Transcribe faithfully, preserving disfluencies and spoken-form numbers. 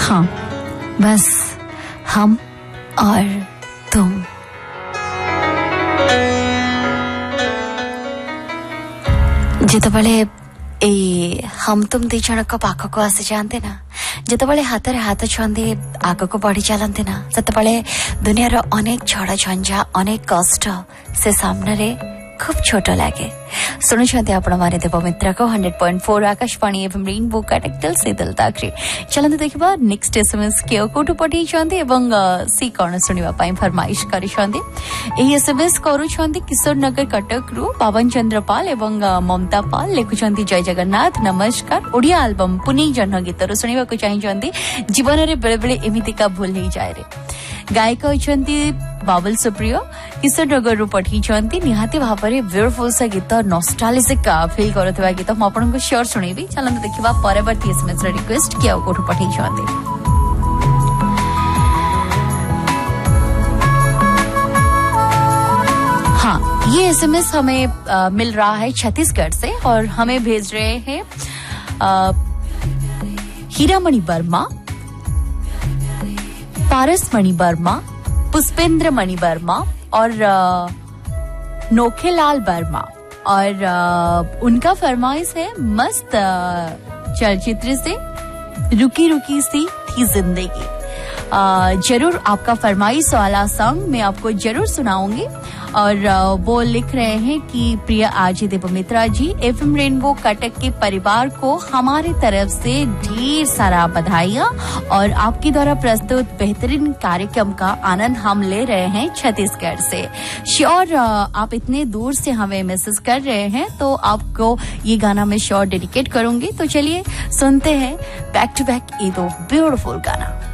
हाँ, बस हम और तुम। ଯେତେବେଳେ ଏଇ हम तुम ଦି ଜଣଙ୍କ ପାଖକୁ ଆସି ଯାଆନ୍ତି ନା, ଯେତେବେଳେ ହାତରେ ହାତ ଛନ୍ଦି ଆଗକୁ ବଢି ଚାଲନ୍ତି ନା, ସେତେବେଳେ ଦୁନିଆର ଅନେକ ଝଡ଼ ଝଞ୍ଜା, ଅନେକ କଷ୍ଟ ସେ ସାମ୍ନାରେ खूब छोट लगे। शुणुंट आपण माने देवमित्रा को हंड्रेड पॉइंट फोर आकाशवाणी एवं रेनबो कनेक्टल से दिल ताकरे चलते देखा नेक्स्ट एसएमएस के कोटू पठई एवं सी कौन सुनिबा पई फरमाइश करिसंदी। एही एसएमएस करूछंदी किशोर नगर कटक रु पवन चंद्र पाल एवं ममता पाल लिखुछंदी जय जगन्नाथ नमस्कार। ओडिया एल्बम पुनी जन्म गीत रु सुनिबा को चाहिछंदी। जीवन रे बेले बेले एमिति का भूल ही जाय रे। गायक होइछंती बाबुल सुप्रियो किशोर नगर रु पठईछंती। निहाती भाबरे ब्यूटीफुल सा गीत नॉस्टैल्जिक फील करथबा गीत हम आपनको श्योर सुनेबी। चलंत देखिबा परवर्ती एसएमएस रे रिक्वेस्ट किया कोठु पठईछंती। हाँ, ये एसएमएस हमें आ, मिल रहा है छत्तीसगढ़ से और हमें भेज रहे हैं हीरामणि वर्मा, पारस मणि वर्मा, पुष्पेंद्र मणि वर्मा और नोखेलाल वर्मा। और आ, उनका फरमाइश है मस्त चलचित्र से रुकी रुकी सी थी जिंदगी। जरूर आपका फरमाइश वाला सॉन्ग मैं आपको जरूर सुनाऊंगी। और आ, वो लिख रहे हैं कि प्रिय आरजे देवमित्रा जी, एफएम रेनबो कटक के परिवार को हमारे तरफ से ढेर सारा बधाइयां और आपके द्वारा प्रस्तुत बेहतरीन कार्यक्रम का आनंद हम ले रहे हैं छत्तीसगढ़ से। श्योर आप इतने दूर से हमें मैसेज कर रहे हैं तो आपको ये गाना मैं श्योर डेडिकेट करूंगी। तो चलिए सुनते हैं बैक टू बैक ये दो ब्यूटीफुल गाना।